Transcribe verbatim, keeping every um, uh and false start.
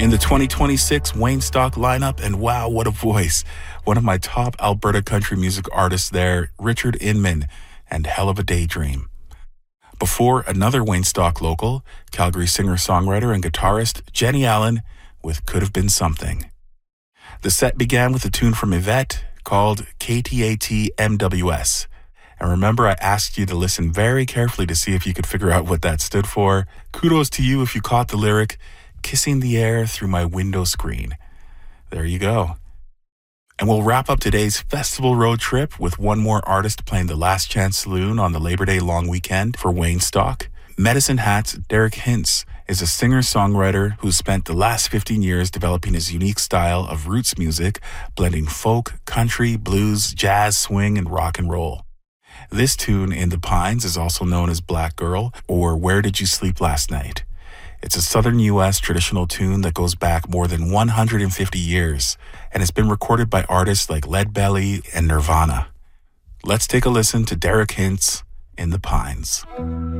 In the twenty twenty-six Wayne Stock lineup, and wow, what a voice. One of my top Alberta country music artists there, Richard Inman, and Hell of a Daydream. Before, another Wayne Stock local, Calgary singer-songwriter and guitarist Jenny Allen with Could Have Been Something. The set began with a tune from Yvette called K T A T M W S. And remember, I asked you to listen very carefully to see if you could figure out what that stood for. Kudos to you if you caught the lyric, Kissing the Air Through My Window Screen. There you go. And we'll wrap up today's festival road trip with one more artist playing the Last Chance Saloon on the Labor Day long weekend for Wayne Stock. Medicine Hat's Derek Hintz is a singer-songwriter who's spent the last fifteen years developing his unique style of roots music, blending folk, country, blues, jazz, swing, and rock and roll. This tune, In the Pines, is also known as Black Girl or Where Did You Sleep Last Night? It's a southern U S traditional tune that goes back more than one hundred fifty years, and it's been recorded by artists like Leadbelly and Nirvana. Let's take a listen to Derek Hintz, In the Pines.